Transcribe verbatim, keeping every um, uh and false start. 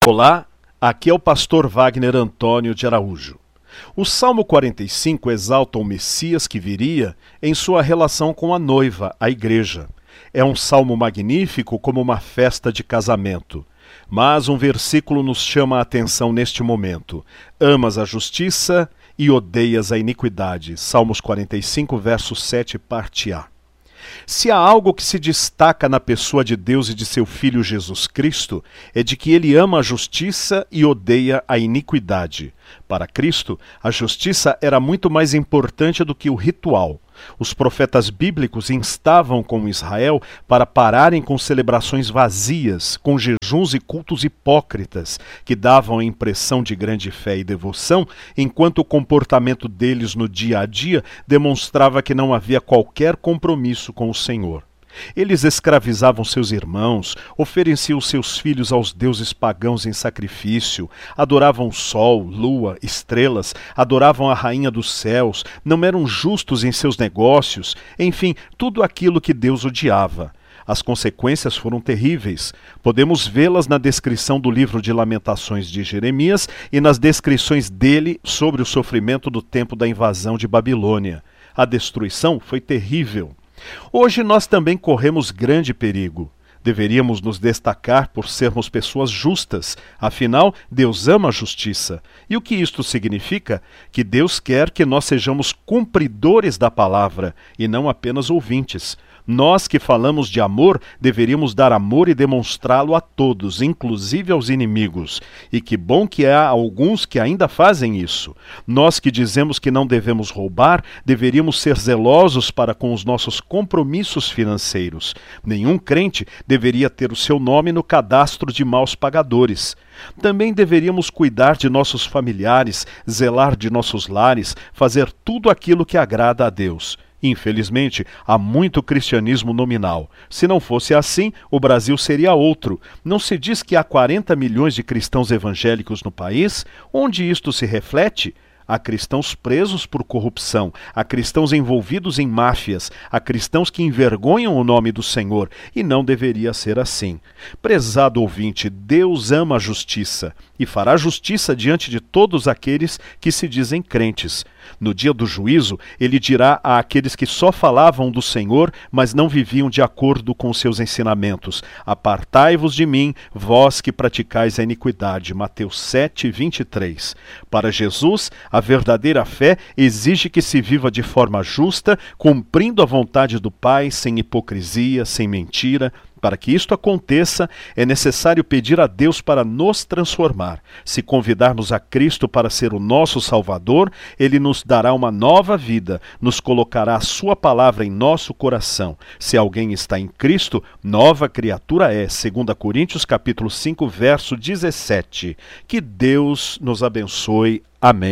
Olá, aqui é o pastor Wagner Antônio de Araújo. O Salmo quarenta e cinco exalta o Messias que viria em sua relação com a noiva, a igreja. É um salmo magnífico como uma festa de casamento. Mas um versículo nos chama a atenção neste momento. Amas a justiça e odeias a iniquidade. Salmos quarenta e cinco, verso sete, parte A. Se há algo que se destaca na pessoa de Deus e de seu Filho Jesus Cristo, é de que ele ama a justiça e odeia a iniquidade. Para Cristo, a justiça era muito mais importante do que o ritual. Os profetas bíblicos instavam com Israel para pararem com celebrações vazias, com jejuns e cultos hipócritas, que davam a impressão de grande fé e devoção, enquanto o comportamento deles no dia a dia demonstrava que não havia qualquer compromisso com o Senhor. Eles escravizavam seus irmãos, ofereciam seus filhos aos deuses pagãos em sacrifício, adoravam sol, lua, estrelas, adoravam a rainha dos céus, não eram justos em seus negócios, enfim, tudo aquilo que Deus odiava. As consequências foram terríveis. Podemos vê-las na descrição do livro de Lamentações de Jeremias e nas descrições dele sobre o sofrimento do tempo da invasão de Babilônia. A destruição foi terrível. Hoje nós também corremos grande perigo. Deveríamos nos destacar por sermos pessoas justas. Afinal, Deus ama a justiça. E o que isto significa? Que Deus quer que nós sejamos cumpridores da palavra e não apenas ouvintes. Nós que falamos de amor, deveríamos dar amor e demonstrá-lo a todos, inclusive aos inimigos. E que bom que há alguns que ainda fazem isso. Nós que dizemos que não devemos roubar, deveríamos ser zelosos para com os nossos compromissos financeiros. Nenhum crente deveria ter o seu nome no cadastro de maus pagadores. Também deveríamos cuidar de nossos familiares, zelar de nossos lares, fazer tudo aquilo que agrada a Deus. Infelizmente, há muito cristianismo nominal. Se não fosse assim, o Brasil seria outro. Não se diz que há quarenta milhões de cristãos evangélicos no país? Onde isto se reflete? Há cristãos presos por corrupção, há cristãos envolvidos em máfias, há cristãos que envergonham o nome do Senhor, e não deveria ser assim. Prezado ouvinte, Deus ama a justiça e fará justiça diante de todos aqueles que se dizem crentes. No dia do juízo, ele dirá a aqueles que só falavam do Senhor, mas não viviam de acordo com os seus ensinamentos: apartai-vos de mim, vós que praticais a iniquidade. Mateus sete, vinte e três. Para Jesus, a verdadeira fé exige que se viva de forma justa, cumprindo a vontade do Pai, sem hipocrisia, sem mentira. Para que isto aconteça, é necessário pedir a Deus para nos transformar. Se convidarmos a Cristo para ser o nosso Salvador, Ele nos dará uma nova vida, nos colocará a sua palavra em nosso coração. Se alguém está em Cristo, nova criatura é. Segunda Coríntios capítulo cinco, verso dezessete. Que Deus nos abençoe. Amém.